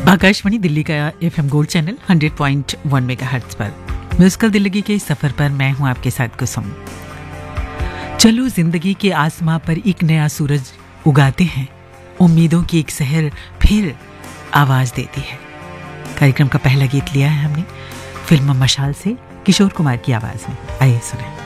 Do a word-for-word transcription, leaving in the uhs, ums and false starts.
आकाशवाणी दिल्ली का FM gold channel hundred point one megahertz पर musical जिंदगी के इस सफर पर मैं हूं आपके साथ कुसुम। चलो जिंदगी के आसमां पर एक नया सूरज उगाते हैं, उम्मीदों की एक सहर फिर आवाज देती है। कार्यक्रम का पहला गीत लिया है हमने फिल्म मशाल से किशोर कुमार की आवाज में। आइए सुनें।